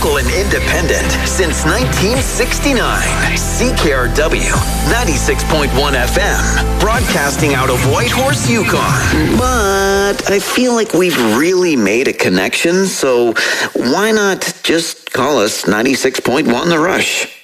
local and independent since 1969. CKRW 96.1 FM, broadcasting out of Whitehorse, Yukon. But I feel like we've really made a connection, so why not just call us 96.1 The Rush?